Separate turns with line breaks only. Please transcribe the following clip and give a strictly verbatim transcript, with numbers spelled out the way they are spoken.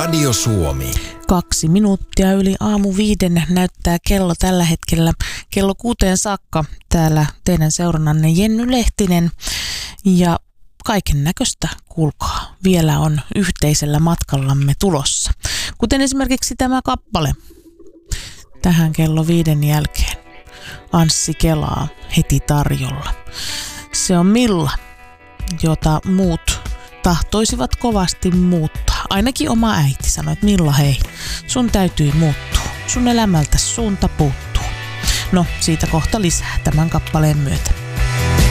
Radio Suomi.
Kaksi minuuttia yli aamu viiden näyttää kello tällä hetkellä. Kello kuuteen saakka täällä teidän seurannanne Jenny Lehtinen. Ja kaiken näköistä, kuulkaa, vielä on yhteisellä matkallamme tulossa. Kuten esimerkiksi tämä kappale tähän kello viiden jälkeen. Anssi Kelaa heti tarjolla. Se on Milla, jota muut tahtoisivat kovasti muuttaa. Ainakin oma äiti sanoi, että Milla hei, sun täytyy muuttua. Sun elämältä suunta puuttuu. No, siitä kohta lisää tämän kappaleen myötä.